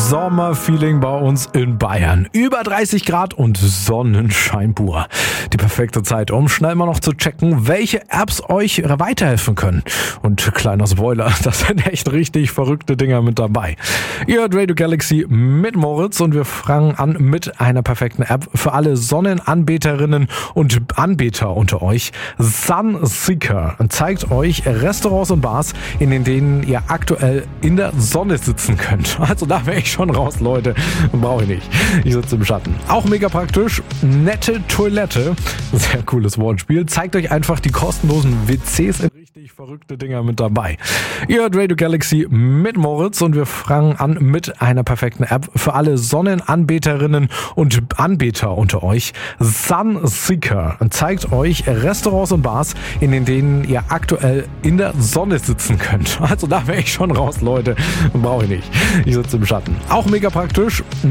Sommerfeeling bei uns in Bayern. Über 30 Grad und Sonnenschein pur. Die perfekte Zeit, um schnell mal noch zu checken, welche Apps euch weiterhelfen können. Und kleiner Spoiler, das sind echt richtig verrückte Dinger mit dabei. Ihr hört Radio Galaxy mit Moritz und wir fangen an mit einer perfekten App für alle Sonnenanbeterinnen und Anbeter unter euch. Sunseeker zeigt euch Restaurants und Bars, in denen ihr aktuell in der Sonne sitzen könnt. Also da wäre ich schon raus, Leute. Brauche ich nicht. Ich sitze im Schatten. Auch mega praktisch. Nette Toilette. Sehr cooles Wortspiel. Zeigt euch einfach die kostenlosen WCs in richtig verrückte Dinger mit dabei. Ihr hört Radio Galaxy mit Moritz und wir fangen an mit einer perfekten App für alle Sonnenanbeterinnen und Anbeter unter euch. Sunseeker zeigt euch Restaurants und Bars, in denen ihr aktuell in der Sonne sitzen könnt. Also da wäre ich schon raus, Leute. Brauche ich nicht. Ich sitze im Schatten. Auch mega praktisch.